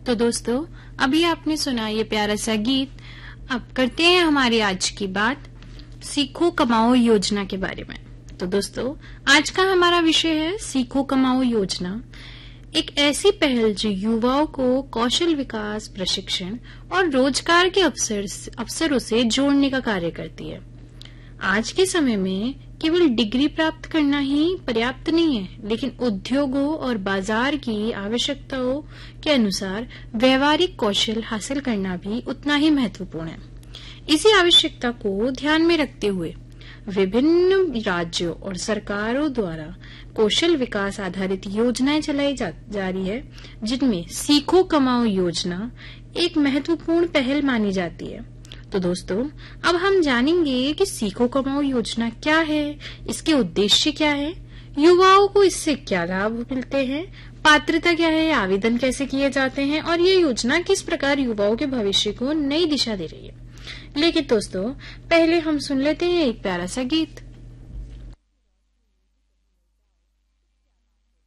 तो दोस्तों, अभी आपने सुना ये प्यारा सा गीत। अब करते हैं हमारी आज की बात सीखो कमाओ योजना के बारे में। तो दोस्तों, आज का हमारा विषय है सीखो कमाओ योजना, एक ऐसी पहल जो युवाओं को कौशल विकास, प्रशिक्षण और रोजगार के अवसरों से जोड़ने का कार्य करती है। आज के समय में केवल डिग्री प्राप्त करना ही पर्याप्त नहीं है, लेकिन उद्योगों और बाजार की आवश्यकताओं के अनुसार व्यवहारिक कौशल हासिल करना भी उतना ही महत्वपूर्ण है। इसी आवश्यकता को ध्यान में रखते हुए विभिन्न राज्यों और सरकारों द्वारा कौशल विकास आधारित योजनाएं चलाई जा रही है, जिनमें सीखो कमाओ योजना एक महत्वपूर्ण पहल मानी जाती है। तो दोस्तों, अब हम जानेंगे कि सीखो कमाओ योजना क्या है, इसके उद्देश्य क्या है, युवाओं को इससे क्या लाभ मिलते हैं, पात्रता क्या है, आवेदन कैसे किए जाते हैं और ये योजना किस प्रकार युवाओं के भविष्य को नई दिशा दे रही है। लेकिन दोस्तों, पहले हम सुन लेते हैं एक प्यारा सा गीत।